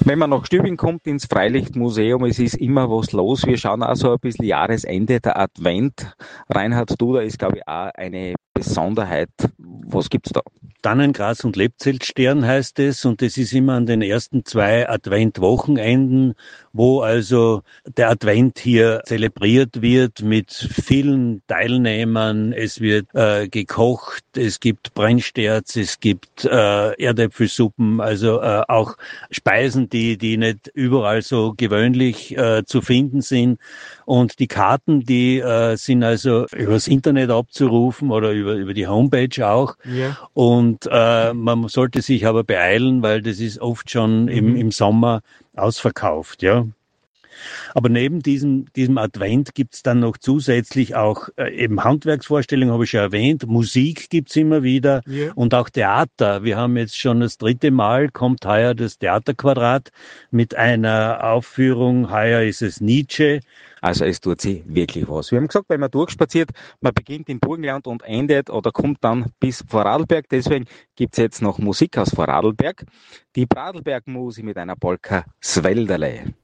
Wenn man nach Stübing kommt ins Freilichtmuseum, es ist immer was los. Wir schauen auch so ein bisschen Jahresende, der Advent. Reinhard Duda ist, glaube ich, auch eine Besonderheit. Was gibt's da? Tannengras und Lebzeltstern heißt es, und es ist immer an den ersten 2 Adventwochenenden, wo also der Advent hier zelebriert wird mit vielen Teilnehmern. Es wird gekocht, es gibt Brennsterz, es gibt Erdäpfelsuppen, also auch Speisen, die nicht überall so gewöhnlich zu finden sind. Und die Karten, die sind also übers Internet abzurufen oder über die Homepage auch. Ja. Und man sollte sich aber beeilen, weil das ist oft schon im Sommer ausverkauft, ja. Aber neben diesem Advent gibt's dann noch zusätzlich auch eben Handwerksvorstellungen, habe ich schon erwähnt, Musik gibt's immer wieder, Ja. und auch Theater. Wir haben jetzt schon das 3. Mal, kommt heuer das Theaterquadrat mit einer Aufführung, heuer ist es Nietzsche. Also es tut sich wirklich was. Wir haben gesagt, wenn man durchspaziert, man beginnt im Burgenland und endet oder kommt dann bis Vorarlberg. Deswegen gibt's jetzt noch Musik aus Vorarlberg. Die Pradlberg-Musi mit einer Polka Swelderle.